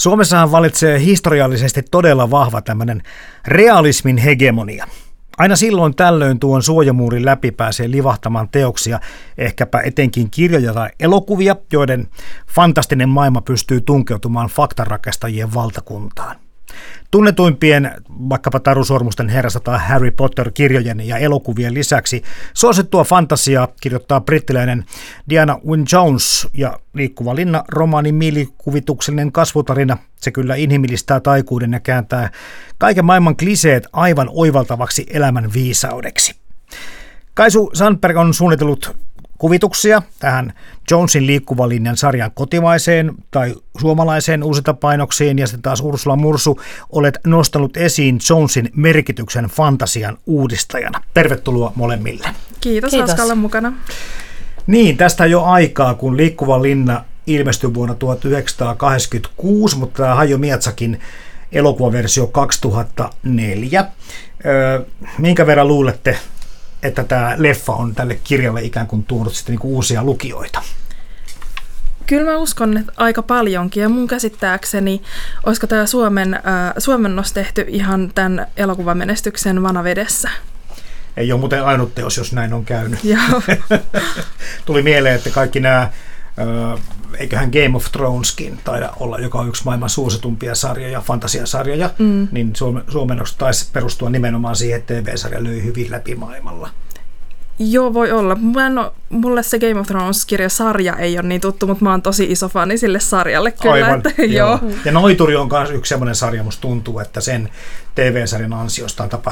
Suomessahan valitsee historiallisesti todella vahva tämmöinen realismin hegemonia. Aina silloin tällöin tuon suojamuurin läpi pääsee livahtamaan teoksia, ehkäpä etenkin kirjoja tai elokuvia, joiden fantastinen maailma pystyy tunkeutumaan faktarakastajien valtakuntaan. Tunnetuimpien vaikkapa Taru Sormusten herrasta tai Harry Potter-kirjojen ja elokuvien lisäksi suosittua fantasiaa kirjoittaa brittiläinen Diana Wynne Jones ja Liikkuva linna -romaanin mielikuvituksellinen kasvutarina. Se kyllä inhimillistää taikuuden ja kääntää kaiken maailman kliseet aivan oivaltavaksi elämän viisaudeksi. Kaisu Sandberg on suunnitellut kuvituksia tähän Jonesin Liikkuvan linjan sarjan kotimaiseen tai suomalaiseen uusintapainoksiin, ja sitten taas Ursula Mursu, olet nostanut esiin Jonesin merkityksen fantasian uudistajana. Tervetuloa molemmille. Kiitos. Hauska olla mukana. Niin, tästä jo aikaa, kun Liikkuva linna ilmestyi vuonna 1986, mutta tämä Hayao Miyazakin elokuvaversio 2004. Minkä verran luulette, että tämä leffa on tälle kirjalle ikään kuin tuonut sitten niinku uusia lukijoita? Kyllä mä uskon, että aika paljonkin, ja mun käsittääkseni, olisiko tämä suomennos tehty ihan tämän elokuvamenestyksen vanavedessä. Ei ole muuten ainut teos, jos näin on käynyt. Joo. Tuli mieleen, että kaikki nämä, eiköhän Game of Throneskin taida olla, joka on yksi maailman suositumpia sarjoja, fantasiasarjoja, niin suomennokset taisi perustua nimenomaan siihen, että TV-sarja löi hyvin läpi maailmalla. Joo, voi olla. Mulle se Game of Thrones-kirjasarja ei ole niin tuttu, mutta mä oon tosi iso fani sille sarjalle kyllä. Aivan, että, joo. Ja Noituri on myös yksi sellainen sarja, musta tuntuu, että sen TV-sarjan ansiosta on